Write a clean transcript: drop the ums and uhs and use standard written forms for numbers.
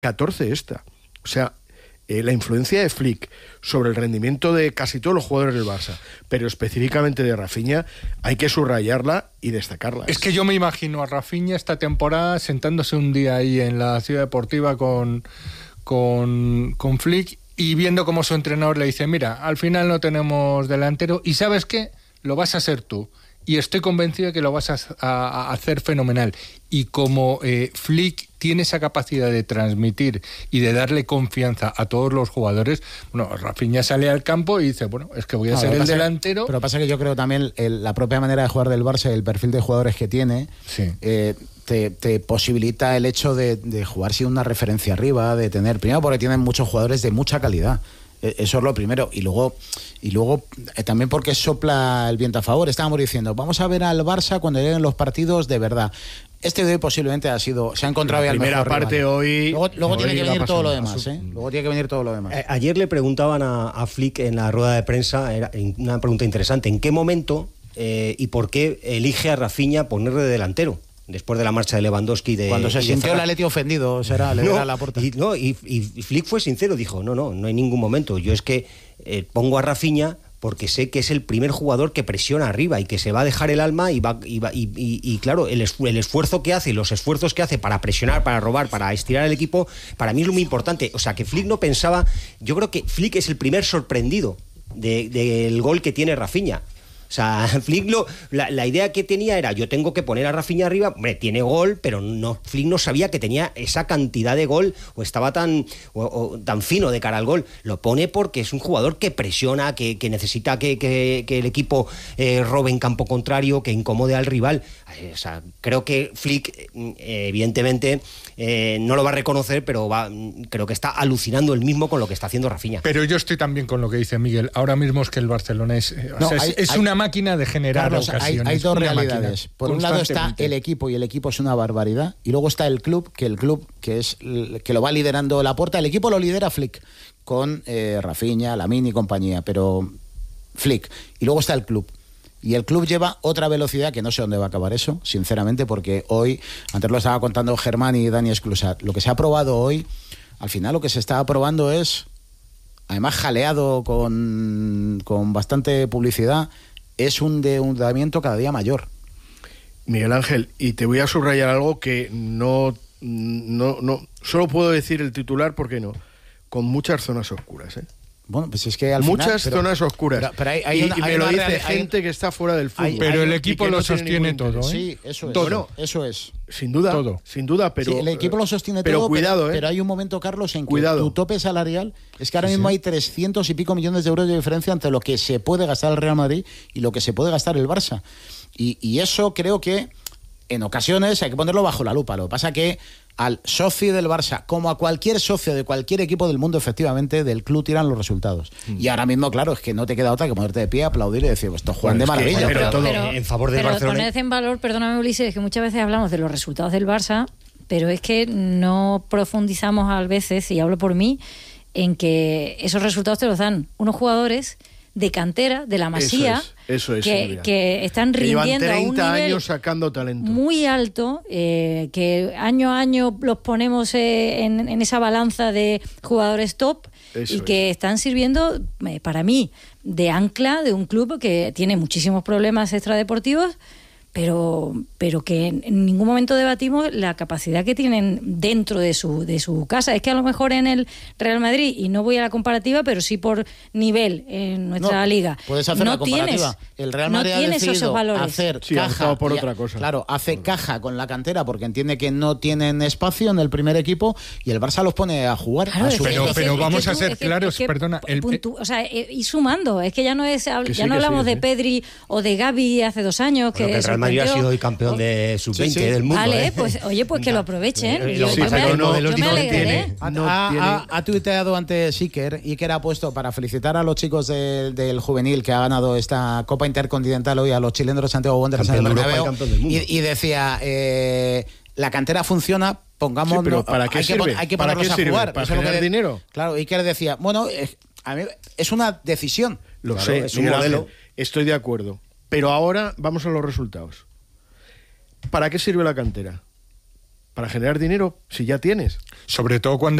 14 esta. O sea, la influencia de Flick sobre el rendimiento de casi todos los jugadores del Barça, pero específicamente de Rafinha, hay que subrayarla y destacarla. Es que yo me imagino a Rafinha esta temporada sentándose un día ahí en la Ciudad Deportiva con Flick y viendo cómo su entrenador le dice, mira, al final no tenemos delantero y ¿sabes qué? Lo vas a hacer tú. Y estoy convencido de que lo vas a hacer fenomenal. Y como Flick tiene esa capacidad de transmitir y de darle confianza a todos los jugadores, bueno, Rafinha sale al campo y dice, bueno, es que voy a ser el delantero. Pero pasa que yo creo también la propia manera de jugar del Barça, el perfil de jugadores que tiene, sí. Te posibilita el hecho de jugar sin una referencia arriba, de tener, primero porque tienen muchos jugadores de mucha calidad. Eso es lo primero. Y luego también porque sopla el viento a favor. Estábamos diciendo, vamos a ver al Barça cuando lleguen los partidos de verdad. Este de hoy posiblemente se ha encontrado ya el mejor parte rival. Hoy. Luego tiene que venir todo lo demás, ¿eh? Luego tiene que venir todo lo demás. Ayer le preguntaban a Flick en la rueda de prensa, era una pregunta interesante, ¿en qué momento y por qué elige a Rafinha ponerle de delantero? Después de la marcha de Lewandowski. Cuando se sintió el Atleti ofendido, le era la puerta. Y Flick fue sincero, dijo, no hay ningún momento. Yo es que pongo a Rafinha porque sé que es el primer jugador que presiona arriba y que se va a dejar el alma y claro, el esfuerzo que hace y los esfuerzos que hace para presionar, para robar, para estirar el equipo, para mí es muy importante. O sea, que Flick no pensaba... Yo creo que Flick es el primer sorprendido del gol que tiene Rafinha. O sea, Flick la idea que tenía era, yo tengo que poner a Rafinha arriba, hombre, tiene gol, pero Flick no sabía que tenía esa cantidad de gol o estaba tan fino de cara al gol. Lo pone porque es un jugador que presiona, que necesita que el equipo robe en campo contrario, que incomode al rival. O sea, creo que Flick, evidentemente, no lo va a reconocer, pero creo que está alucinando él mismo con lo que está haciendo Rafinha. Pero yo estoy también con lo que dice Miguel. Ahora mismo es que el Barcelona es una máquina de generar, Carlos, ocasiones. Hay dos realidades. Por un lado está el equipo, y el equipo es una barbaridad, y luego está el club que lo va liderando Laporta. El equipo lo lidera Flick con Rafinha, Lamine y compañía, pero Flick. Y luego está el club. Y el club lleva otra velocidad que no sé dónde va a acabar eso, sinceramente, porque hoy, antes lo estaba contando Germán y Dani Esclusa, lo que se ha probado hoy, al final lo que se está probando es, además jaleado con bastante publicidad, es un endeudamiento cada día mayor. Miguel Ángel, y te voy a subrayar algo que no solo puedo decir el titular porque no, con muchas zonas oscuras, ¿eh? Bueno, pues es que al muchas final, zonas oscuras. Pero y me lo dice gente que está fuera del fútbol. Pero el equipo lo sostiene todo, ¿eh? Sí, eso es. Todo. Eso es. Sin duda, todo. Sin duda, pero... Sí, el equipo lo sostiene pero todo, cuidado, pero hay un momento, Carlos, en que cuidado. Tu tope salarial es que ahora mismo hay 300 y pico millones de euros de diferencia entre lo que se puede gastar el Real Madrid y lo que se puede gastar el Barça. Y eso creo que en ocasiones hay que ponerlo bajo la lupa. Lo que pasa que al socio del Barça, como a cualquier socio de cualquier equipo del mundo, efectivamente, del club tiran los resultados. Y ahora mismo, claro, es que no te queda otra que ponerte de pie, aplaudir y decir, pues estos juegan de maravilla. Pero en favor del Barcelona. Poned en valor, perdóname, Ulises, que muchas veces hablamos de los resultados del Barça, pero es que no profundizamos a veces, y hablo por mí, en que esos resultados te los dan unos jugadores de cantera, de la Masía, eso es, que están rindiendo a un nivel años sacando talento muy alto, que año a año los ponemos en esa balanza de jugadores top, y que están sirviendo, para mí, de ancla de un club que tiene muchísimos problemas extradeportivos, pero que en ningún momento debatimos la capacidad que tienen dentro de su casa. Es que a lo mejor en el Real Madrid, y no voy a la comparativa, pero sí por nivel en nuestra liga, puedes hacer la comparativa. El Real Madrid ha decidido hacer caja por otra cosa. Claro, hace caja con la cantera porque entiende que no tienen espacio en el primer equipo, y el Barça los pone a jugar. Claro, pero vamos a ser claros, perdona. O sea, y sumando, es que ya no hablamos de Pedri o de Gavi hace 2 años, que el Madrid ha sido hoy campeón de sub-20 del mundo. Vale, pues oye, pues que lo aprovechen. Yo me alegraré. Ha tuiteado antes Iker ha puesto, para felicitar a los chicos del juvenil que ha ganado esta Copa Intercontinental hoy, a los chilenos de Santiago Wanderers en el Bernabéu, y decía, la cantera funciona, pongamos, sí, pero ¿para qué sirve? Hay que ponerlos a jugar. ¿Para generar dinero? Claro, Iker decía, bueno, a mí es una decisión. Lo sé, es un modelo. Estoy de acuerdo. Pero ahora vamos a los resultados. ¿Para qué sirve la cantera? para generar dinero si ya tienes? Sobre todo cuando